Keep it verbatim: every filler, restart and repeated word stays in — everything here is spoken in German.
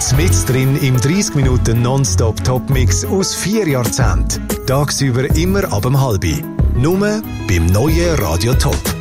Mit drin im dreißig Minuten Nonstop-Top-Mix aus vier Jahrzehnten. Tagsüber immer ab dem halbi. Nur beim neuen Radio Top.